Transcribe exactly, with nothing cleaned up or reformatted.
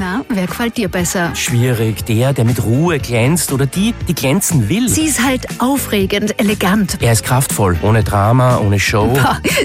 Na, wer gefällt dir besser? Schwierig. Der, der mit Ruhe glänzt oder die, die glänzen will. Sie ist halt aufregend, elegant. Er ist kraftvoll, ohne Drama, ohne Show. Boah,